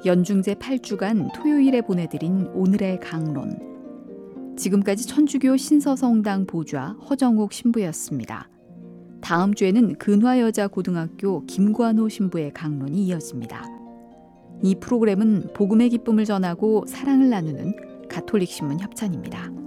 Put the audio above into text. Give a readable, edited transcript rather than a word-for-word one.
연중제 8주간 토요일에 보내드린 오늘의 강론. 지금까지 천주교 신서성당 보좌 허정옥 신부였습니다. 다음 주에는 근화여자고등학교 김관호 신부의 강론이 이어집니다. 이 프로그램은 복음의 기쁨을 전하고 사랑을 나누는 가톨릭 신문 협찬입니다.